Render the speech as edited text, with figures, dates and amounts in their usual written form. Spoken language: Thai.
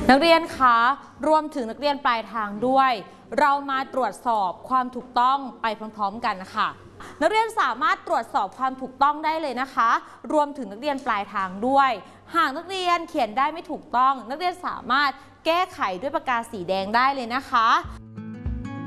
นักเรียนคะรวมถึงนักเรียนปลายทางด้วยเรามาตรวจสอบความถูกต้องไปพร้อมๆกันค่ะนักเรียนสามารถตรวจสอบความถูกต้องได้เลยนะคะรวมถึงนักเรียนปลายทางด้วยหากนักเรียนเขียนได้ไม่ถูกต้องนักเรียนสามารถแก้ไขด้วยปากกาสีแดงได้เลยนะคะ